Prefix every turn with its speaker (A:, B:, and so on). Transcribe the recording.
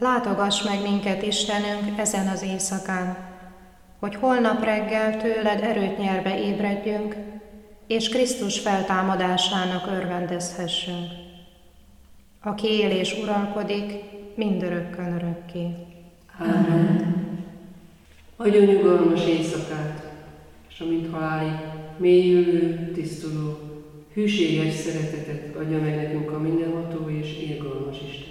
A: Látogass meg minket, Istenünk, ezen az éjszakán, hogy holnap reggel tőled erőt nyerve ébredjünk, és Krisztus feltámadásának örvendezhessünk, aki él és uralkodik mindörökkön örökké.
B: Ámen. Adjon nyugalmas éjszakát, és amint halálig mélyülő, tisztuló, hűséges szeretetet adja meg nekünk a mindenható és irgalmas Isten.